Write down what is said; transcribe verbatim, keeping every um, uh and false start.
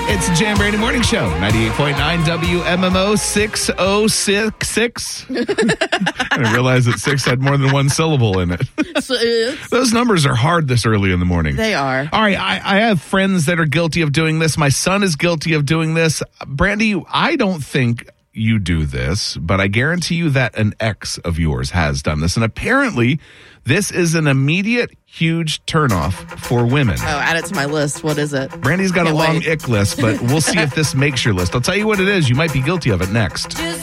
It's the Jam Brady Morning Show, ninety-eight point nine W M M O six oh six six. I realized that six had more than one syllable in it. So it's, Those numbers are hard this early in the morning. they are. All right, I, I have friends that are guilty of doing this. My son is guilty of doing this. Brandy, I don't think you do this, but I guarantee you that an ex of yours has done this. And apparently, this is an immediate, huge turnoff for women. Oh, add it to my list. What is it? Brandy's got Can't a long wait. ick list, but we'll see if this makes your list. I'll tell you what it is. You might be guilty of it next.